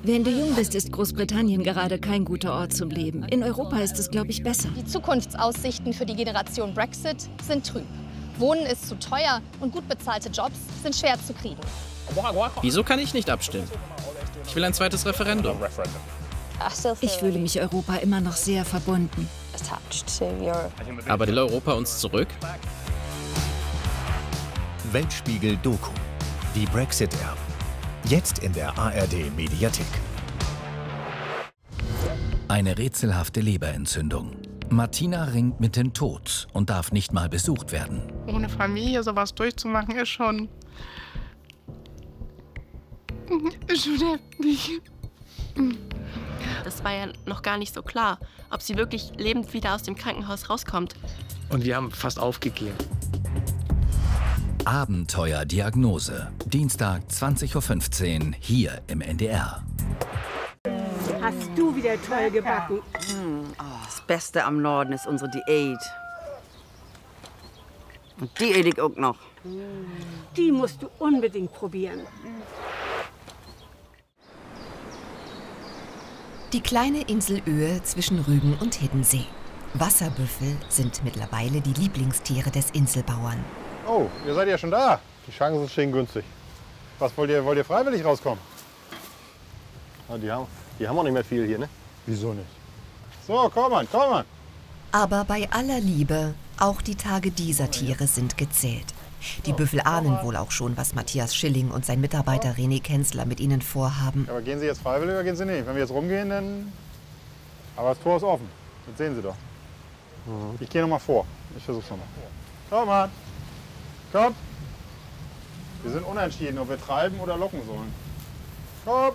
Wenn du jung bist, ist Großbritannien gerade kein guter Ort zum Leben. In Europa ist es, glaube ich, besser. Die Zukunftsaussichten für die Generation Brexit sind trüb. Wohnen ist zu teuer und gut bezahlte Jobs sind schwer zu kriegen. Wieso kann ich nicht abstimmen? Ich will ein zweites Referendum. Ich fühle mich Europa immer noch sehr verbunden. Aber will Europa uns zurück? Weltspiegel Doku. Die Brexit-Erben. Jetzt in der ARD-Mediathek. Eine rätselhafte Leberentzündung. Martina ringt mit dem Tod und darf nicht mal besucht werden. Ohne Familie sowas durchzumachen, ist schon heftig. Das war ja noch gar nicht so klar, ob sie wirklich lebend wieder aus dem Krankenhaus rauskommt. Und wir haben fast aufgegeben. Abenteuerdiagnose. Dienstag 20:15 Uhr hier im NDR. Hast du wieder toll gebacken? Das Beste am Norden ist unsere Diät. Und die esse ich auch noch. Die musst du unbedingt probieren. Die kleine Insel Oehe zwischen Rügen und Hiddensee. Wasserbüffel sind mittlerweile die Lieblingstiere des Inselbauern. Oh, ihr seid ja schon da. Die Chancen stehen günstig. Was wollt ihr freiwillig rauskommen? Ja, die haben auch nicht mehr viel hier, ne? Wieso nicht? So, komm mal. Aber bei aller Liebe, auch die Tage dieser Tiere sind gezählt. Die Büffel ahnen wohl auch schon, was Matthias Schilling und sein Mitarbeiter René Kenzler mit ihnen vorhaben. Aber gehen Sie jetzt freiwillig oder gehen Sie nicht? Wenn wir jetzt rumgehen, dann... Aber das Tor ist offen. Das sehen Sie doch. Ich gehe noch mal vor. Ich versuch's noch mal. Komm mal. Komm. Wir sind unentschieden, ob wir treiben oder locken sollen. Komm.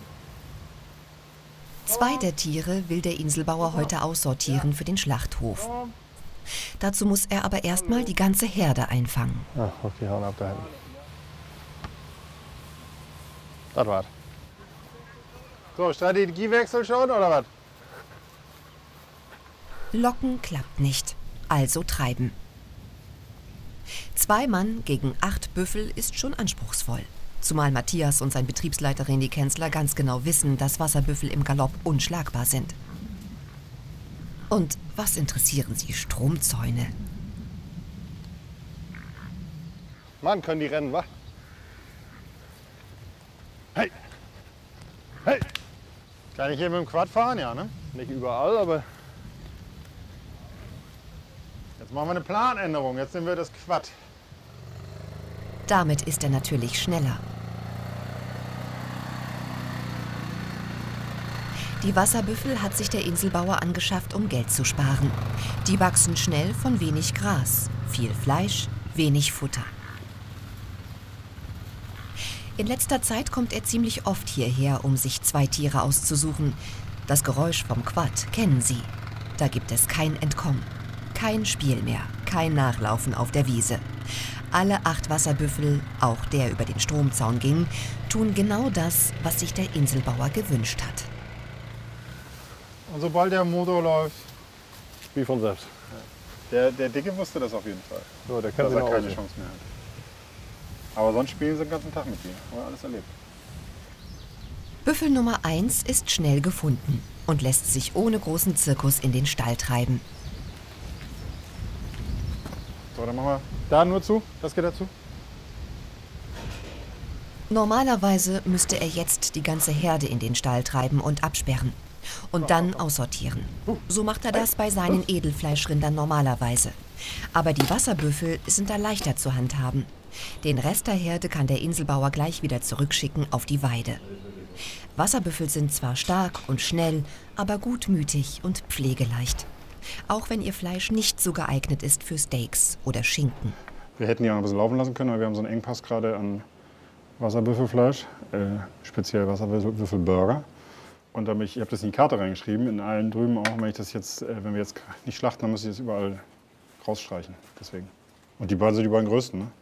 2 der Tiere will der Inselbauer heute aussortieren für den Schlachthof. Dazu muss er aber erstmal die ganze Herde einfangen. Ach, okay, hauen ab da hinten. Das war's. So, Strategiewechsel schon, oder was? Locken klappt nicht, also treiben. 2 Mann gegen 8 Büffel ist schon anspruchsvoll. Zumal Matthias und sein Betriebsleiter René Kenzler ganz genau wissen, dass Wasserbüffel im Galopp unschlagbar sind. Und was interessieren sie Stromzäune? Mann, können die rennen, wa? Hey! Hey! Kann ich hier mit dem Quad fahren? Ja, ne? Nicht überall, aber... Jetzt machen wir eine Planänderung. Jetzt nehmen wir das Quad. Damit ist er natürlich schneller. Die Wasserbüffel hat sich der Inselbauer angeschafft, um Geld zu sparen. Die wachsen schnell von wenig Gras, viel Fleisch, wenig Futter. In letzter Zeit kommt er ziemlich oft hierher, um sich 2 Tiere auszusuchen. Das Geräusch vom Quad kennen Sie. Da gibt es kein Entkommen, kein Spiel mehr, kein Nachlaufen auf der Wiese. Alle 8 Wasserbüffel, auch der über den Stromzaun ging, tun genau das, was sich der Inselbauer gewünscht hat. Und sobald der Motor läuft, wie von selbst. Der Dicke wusste das auf jeden Fall. So, der kann keine Chance mehr hat. Aber sonst spielen sie den ganzen Tag mit dir. Haben wir alles erlebt. Büffel Nummer 1 ist schnell gefunden und lässt sich ohne großen Zirkus in den Stall treiben. So, dann machen wir da nur zu. Das geht dazu. Normalerweise müsste er jetzt die ganze Herde in den Stall treiben und absperren. Und dann aussortieren. So macht er das bei seinen Edelfleischrindern normalerweise. Aber die Wasserbüffel sind da leichter zu handhaben. Den Rest der Herde kann der Inselbauer gleich wieder zurückschicken auf die Weide. Wasserbüffel sind zwar stark und schnell, aber gutmütig und pflegeleicht. Auch wenn ihr Fleisch nicht so geeignet ist für Steaks oder Schinken. Wir hätten die auch ein bisschen laufen lassen können, aber wir haben so einen Engpass gerade an Wasserbüffelfleisch, speziell Wasserbüffelburger. Und ich habe das in die Karte reingeschrieben, in allen drüben auch, wenn wir jetzt nicht schlachten, dann muss ich das überall rausstreichen. Deswegen. Und die beiden sind die beiden größten, ne?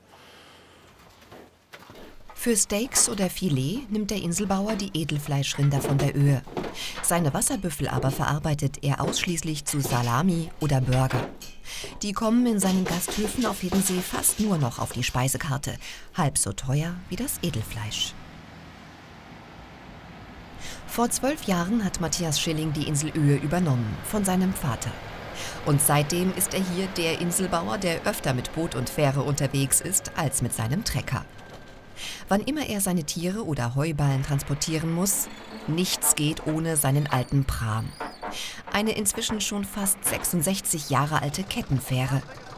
Für Steaks oder Filet nimmt der Inselbauer die Edelfleischrinder von der Oehe. Seine Wasserbüffel aber verarbeitet er ausschließlich zu Salami oder Burger. Die kommen in seinen Gasthöfen auf Hiddensee fast nur noch auf die Speisekarte. Halb so teuer wie das Edelfleisch. Vor 12 Jahren hat Matthias Schilling die Insel Oehe übernommen, von seinem Vater. Und seitdem ist er hier der Inselbauer, der öfter mit Boot und Fähre unterwegs ist, als mit seinem Trecker. Wann immer er seine Tiere oder Heuballen transportieren muss, nichts geht ohne seinen alten Pram. Eine inzwischen schon fast 66 Jahre alte Kettenfähre.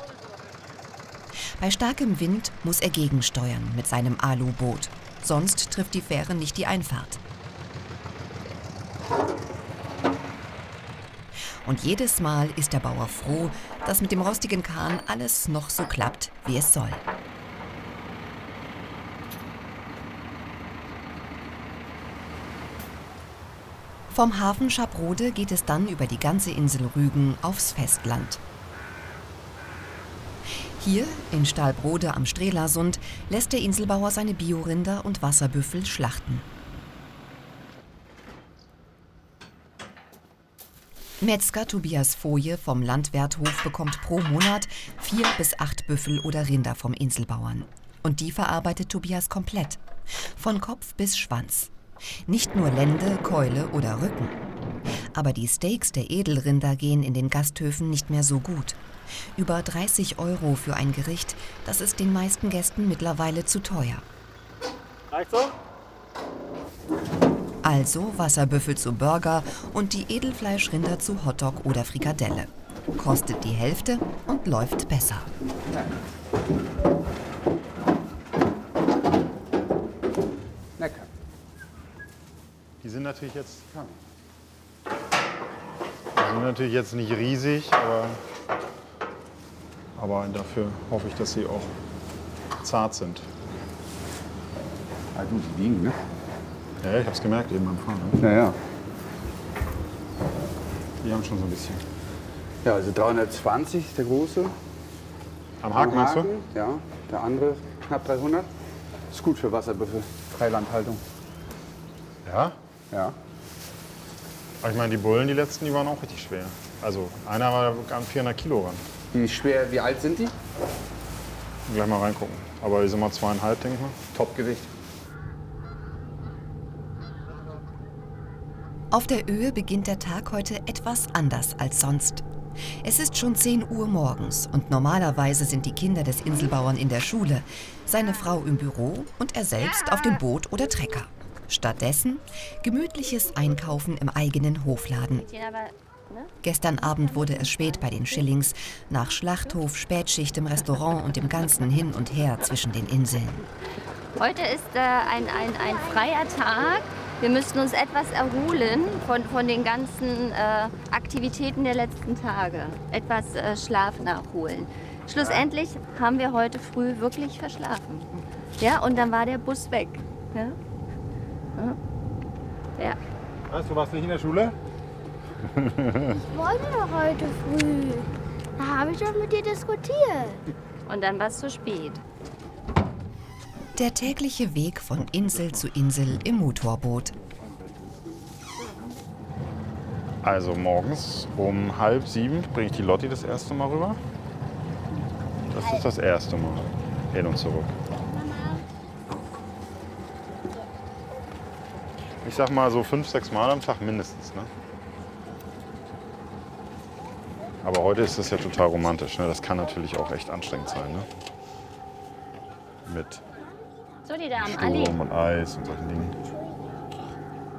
Bei starkem Wind muss er gegensteuern mit seinem Aluboot. Sonst trifft die Fähre nicht die Einfahrt. Und jedes Mal ist der Bauer froh, dass mit dem rostigen Kahn alles noch so klappt, wie es soll. Vom Hafen Schaprode geht es dann über die ganze Insel Rügen aufs Festland. Hier, in Stalbrode am Strelasund, lässt der Inselbauer seine Biorinder und Wasserbüffel schlachten. Metzger Tobias Foje vom Landwerthof bekommt pro Monat 4 bis 8 Büffel oder Rinder vom Inselbauern. Und die verarbeitet Tobias komplett, von Kopf bis Schwanz. Nicht nur Lende, Keule oder Rücken. Aber die Steaks der Edelrinder gehen in den Gasthöfen nicht mehr so gut. Über 30 € für ein Gericht, das ist den meisten Gästen mittlerweile zu teuer. Reicht so? Also Wasserbüffel zu Burger und die Edelfleischrinder zu Hotdog oder Frikadelle. Kostet die Hälfte und läuft besser. Lecker. Die sind natürlich jetzt nicht riesig, aber dafür hoffe ich, dass sie auch zart sind. Ah, gut, die wiegen, ne? Ja, ich habe es gemerkt eben beim Fahren. Ja, ja. Die haben schon so ein bisschen. Ja, also 320, der große. Am Haken meinst du? Ja, der andere knapp 300. Ist gut für Wasserbüffel, Freilandhaltung. Ja? Ja. Aber ich meine, die Bullen, die letzten, die waren auch richtig schwer. Also einer war an 400 Kilo ran. Wie alt sind die? Gleich mal reingucken. Aber die sind mal 2,5, denke ich mal. Topgewicht. Auf der Oehe beginnt der Tag heute etwas anders als sonst. Es ist schon 10 Uhr morgens und normalerweise sind die Kinder des Inselbauern in der Schule, seine Frau im Büro und er selbst auf dem Boot oder Trecker. Stattdessen gemütliches Einkaufen im eigenen Hofladen. Gestern Abend wurde es spät bei den Schillings, nach Schlachthof, Spätschicht im Restaurant und dem ganzen Hin und Her zwischen den Inseln. Heute ist ein freier Tag. Wir müssen uns etwas erholen von den ganzen Aktivitäten der letzten Tage. Etwas Schlaf nachholen. Schlussendlich haben wir heute früh wirklich verschlafen. Ja, und dann war der Bus weg. Ja. Ja. Was, du warst nicht in der Schule? Ich wollte doch heute früh. Da habe ich doch mit dir diskutiert. Und dann war es zu spät. Der tägliche Weg von Insel zu Insel im Motorboot. Also morgens um 6:30 bringe ich die Lotti das erste Mal rüber. Das ist das erste Mal. Hin und zurück. Ich sag mal so 5, 6 Mal am Tag mindestens. Ne? Aber heute ist das ja total romantisch. Ne? Das kann natürlich auch echt anstrengend sein. Ne? Mit So, die Damen, Ali. Sturm und Eis und solchen Dingen.